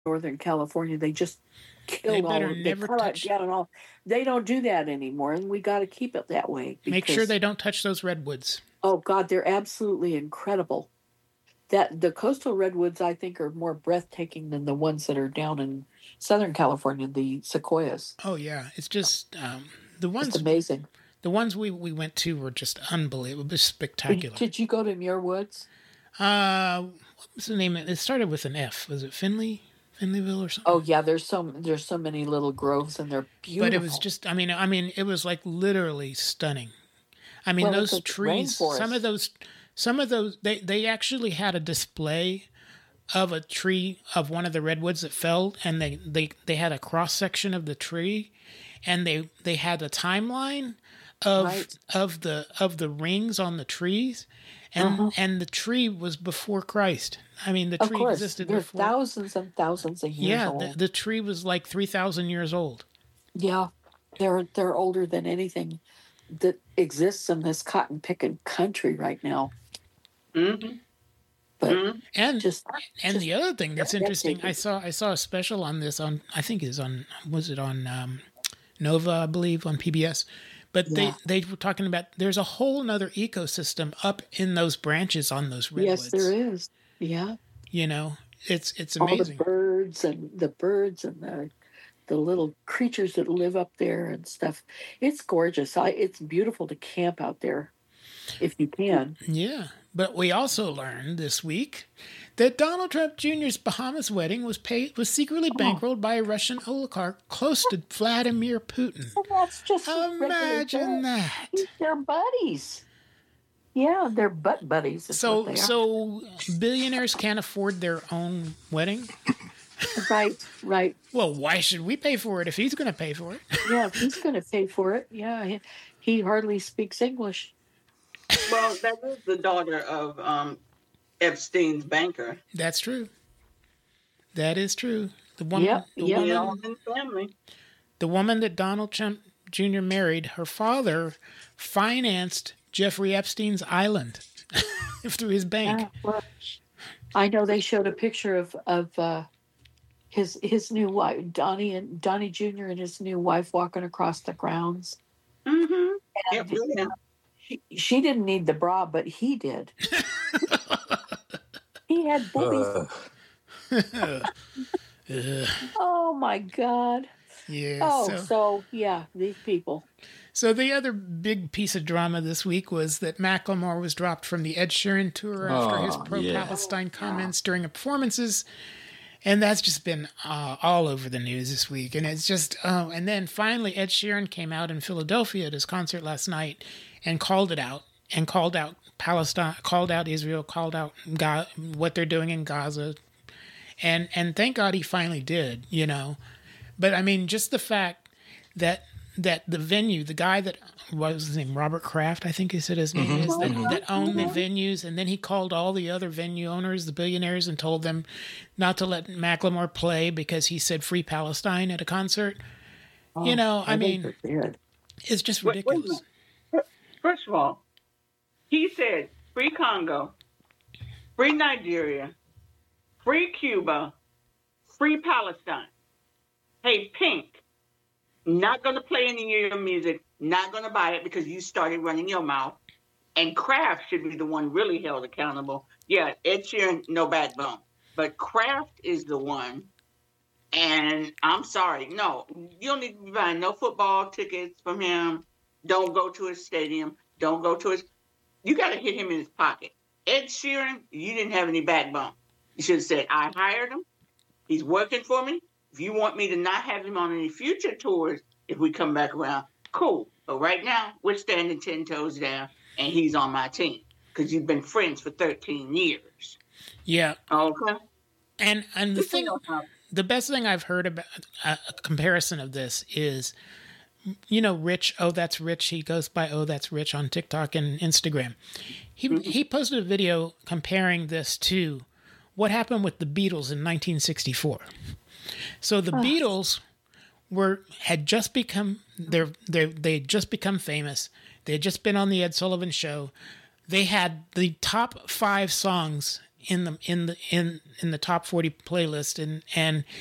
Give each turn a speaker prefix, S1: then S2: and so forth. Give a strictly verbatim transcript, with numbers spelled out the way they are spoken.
S1: Northern California, they just
S2: They
S1: killed all
S2: better
S1: of they
S2: never
S1: cut it
S2: touch.
S1: down all. They don't do that anymore, and we got to keep it that way.
S2: Make sure
S1: Because
S2: they don't touch those redwoods.
S1: oh God, they're absolutely incredible. That the coastal redwoods, I think, are more breathtaking than the ones that are down in Southern California, the sequoias.
S2: Oh yeah, it's just um, the
S1: It's
S2: ones
S1: amazing.
S2: the ones we, we went to were just unbelievable,
S1: Did,
S2: spectacular.
S1: did you go to Muir Woods?
S2: Uh, what was the name? It started with an F. Was it Finley? Finleyville or something?
S1: Oh yeah, there's so there's so many little groves, and they're beautiful.
S2: But it was just, I mean, I mean, it was like literally stunning. I mean,
S1: well,
S2: those
S1: it's a
S2: trees,
S1: rainforest.
S2: some of those, some of those, they, they actually had a display of a tree of one of the redwoods that fell, and they, they, they had a cross section of the tree, and they, they had a timeline of,
S1: Right.
S2: of the, of the rings on the trees. And,
S1: Uh-huh.
S2: and the tree was before Christ. I mean, the
S1: Of
S2: tree
S1: course,
S2: existed
S1: they're
S2: before.
S1: thousands and thousands of years
S2: Yeah.
S1: old.
S2: The, the tree was like three thousand years old.
S1: Yeah, they're they're older than anything that exists in this cotton picking country right now.
S3: Mm-hmm.
S1: But
S3: Mm-hmm.
S2: And,
S1: just
S2: And
S1: just
S2: the other thing that's interesting, I
S1: breathtaking.
S2: saw I saw a special on this on I think it's on was it on um, Nova, I believe, on P B S. But
S1: Yeah.
S2: they, they were talking about there's a whole nother ecosystem up in those branches on those redwoods.
S1: Yes, there is. Yeah,
S2: You know, it's it's
S1: all the
S2: amazing.
S1: birds and the birds and the the little creatures that live up there and stuff. It's gorgeous. I, it's beautiful to camp out there if you can.
S2: Yeah. But we also learned this week that Donald Trump Junior's Bahamas wedding was paid was secretly bankrolled by a Russian oligarch close to Vladimir Putin.
S1: And that's just
S2: Imagine that.
S1: They're buddies. Yeah, they're butt buddies. Is
S2: So,
S1: what they are.
S2: so billionaires can't afford their own wedding?
S1: right, right.
S2: Well, why should we pay for it if he's going to pay for it?
S1: Yeah, he's going to pay for it. Yeah, he, he hardly speaks English.
S3: Well, that is the daughter of um, Epstein's banker.
S2: That's true. That is true. The woman,
S1: Yep,
S2: the,
S1: yep.
S3: You
S2: woman
S3: know, in the family.
S2: the woman that Donald Trump Junior married, her father financed Jeffrey Epstein's island through his bank.
S1: Yeah, well, I know they showed a picture of of uh, his his new wife, Donnie and Donnie Junior and his new wife walking across the grounds.
S3: Mm-hmm.
S1: And,
S3: Yep, yeah.
S1: she, she didn't need the bra, but he did. He had boobies.
S4: Uh,
S2: Ugh.
S1: Oh my God.
S2: Yeah.
S1: Oh,
S2: so,
S1: so yeah, these people.
S2: so the other big piece of drama this week was that Macklemore was dropped from the Ed Sheeran tour after his
S4: Oh,
S2: pro-Palestine comments during performances. And that's just been uh, all over the news this week. And it's just, oh, and then finally Ed Sheeran came out in Philadelphia at his concert last night and called it out and called out Palestine, called out Israel, called out Ga- what they're doing in Gaza. And, and thank God he finally did, you know. But I mean, just the fact that that the venue, the guy that what was his name, Robert Kraft, I think he said his name is, that, that owned the venues, and then he called all the other venue owners, the billionaires, and told them not to let Macklemore play because he said "Free Palestine" at a concert. you know, I
S1: I
S2: mean,
S1: think they're good.
S2: it's just
S3: Wait- wait a
S2: ridiculous.
S3: minute. First of all, he said free Congo, free Nigeria, free Cuba, free Palestine. Hey, Pink, not going to play any of your music, not going to buy it because you started running your mouth. And Kraft should be the one really held accountable. Yeah, Ed Sheeran, no backbone. But Kraft is the one. And I'm sorry, no, you don't need to be buying no football tickets from him. Don't go to his stadium. Don't go to his. You got to hit him in his pocket. Ed Sheeran, you didn't have any backbone. You should have said, I hired him. He's working for me. If you want me to not have him on any future tours, if we come back around, cool. But right now, we're standing ten toes down, and he's on my team because you've been friends for thirteen years.
S2: Yeah,
S3: Okay.
S2: and and the thing, the best thing I've heard about uh, a comparison of this is, you know, Rich. Oh, that's Rich. He goes by Oh, that's Rich on TikTok and Instagram. He he posted a video comparing this to what happened with the Beatles in nineteen sixty-four. So the Beatles were had just become they're they they had just become famous. They had just been on the Ed Sullivan Show. They had the top five songs in the in the in in the top forty playlist, and and